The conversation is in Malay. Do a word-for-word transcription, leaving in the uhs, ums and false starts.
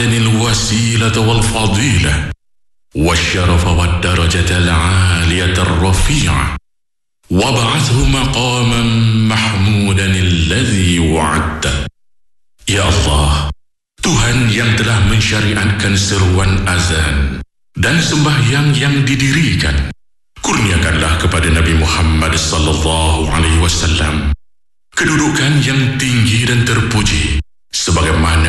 الوسيلة والفضيلة والشرف والدرجة العالية الرفيعة وابعثه مقاما محمودا الذي وعدته. Ya Allah, Tuhan yang telah mensyariatkan seruan azan dan sembahyang yang didirikan, kurniakanlah kepada Nabi Muhammad sallallahu alaihi wasallam kedudukan yang tinggi dan terpuji sebagaimana